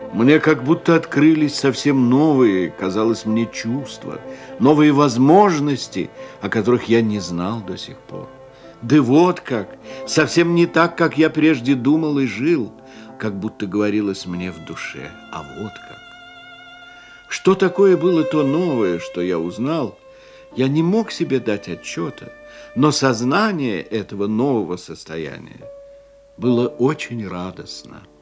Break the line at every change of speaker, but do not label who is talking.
Мне как будто открылись совсем новые, казалось мне, чувства, новые возможности, о которых я не знал до сих пор. Да вот как, совсем не так, как я прежде думал и жил, как будто говорилось мне в душе, а вот как. Что такое было то новое, что я узнал, я не мог себе дать отчета, но сознание этого нового состояния было очень радостно.